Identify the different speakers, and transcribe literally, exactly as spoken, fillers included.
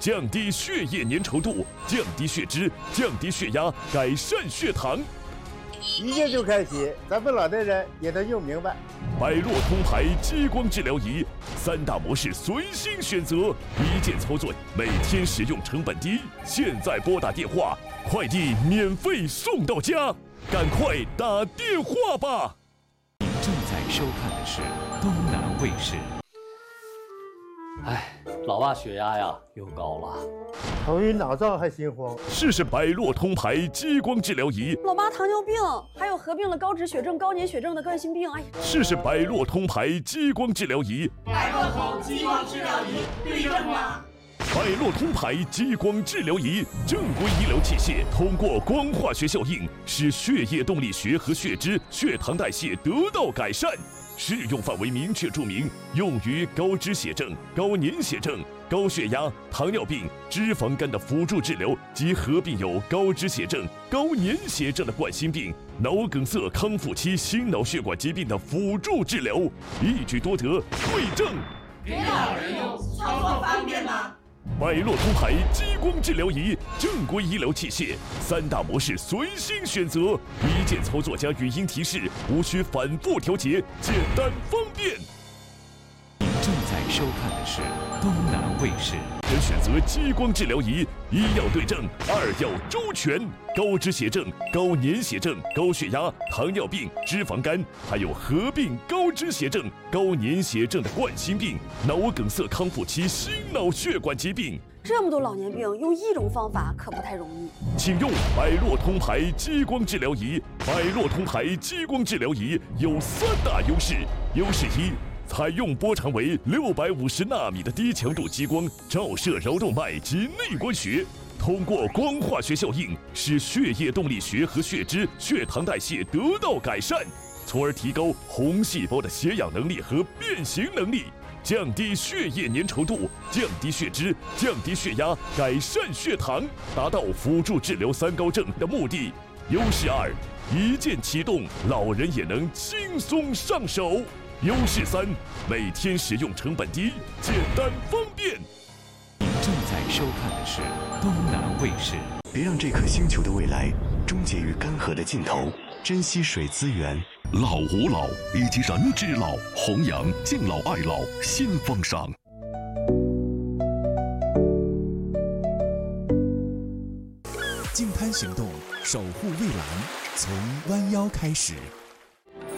Speaker 1: 降低血液粘稠度，降低血脂，降低血压，改善血糖。
Speaker 2: 一键就开启，咱们老年人也能用明白。
Speaker 1: 百洛通牌激光治疗仪，三大模式随心选择，一键操作，每天使用成本低。现在拨打电话，快递免费送到家，赶快打电话吧！
Speaker 3: 您正在收看的是东南卫视。
Speaker 4: 哎，老爸血压呀又高了，
Speaker 2: 头晕脑胀还心慌。
Speaker 1: 试试百洛通牌激光治疗仪。
Speaker 5: 老妈糖尿病，还有合并了高脂血症、高粘血症的冠心病。哎呀，
Speaker 1: 试试百洛通牌激光治疗仪。
Speaker 6: 百洛通激光治疗仪对症吗？
Speaker 1: 百洛通牌激光治疗仪，正规医疗器械，通过光化学效应，使血液动力学和血脂、血糖代谢得到改善。适用范围明确注明，用于高脂血症、高粘血症、高血压、糖尿病、脂肪肝的辅助治疗及合并有高脂血症、高粘血症的冠心病、脑梗塞康复期心脑血管疾病的辅助治疗，一举多得，对症。
Speaker 6: 给老人用，操作方便吗？
Speaker 1: 百洛通牌激光治疗仪，正规医疗器械，三大模式随心选择，一键操作加语音提示，无需反复调节，简单方便。
Speaker 3: 您正在收看的是东南卫视。
Speaker 1: 人选择激光治疗仪，一要对症，二要周全。高脂血症、高粘血症、高血压、糖尿病、脂肪肝，还有合并高脂血症、高粘血症的冠心病、脑梗塞康复期心脑血管疾病。
Speaker 5: 这么多老年病，用一种方法可不太容易。
Speaker 1: 请用百洛通牌激光治疗仪。百洛通牌激光治疗仪有三大优势：优势一，采用波长为六百五十纳米的低强度激光，照射桡动脉及内关穴，通过光化学效应，使血液动力学和血脂、血糖代谢得到改善，从而提高红细胞的携氧能力和变形能力，降低血液粘稠度，降低血脂，降低血压，改善血糖，达到辅助治疗三高症的目的。优势二，一键启动，老人也能轻松上手。优势三，每天使用成本低，简单方便。
Speaker 3: 您正在收看的是东南卫视。
Speaker 7: 别让这颗星球的未来终结于干涸的尽头，珍惜水资源。
Speaker 8: 老吾老以及人之老，弘扬敬老爱老新风尚。
Speaker 9: 净滩行动，守护蔚蓝，从弯腰开始。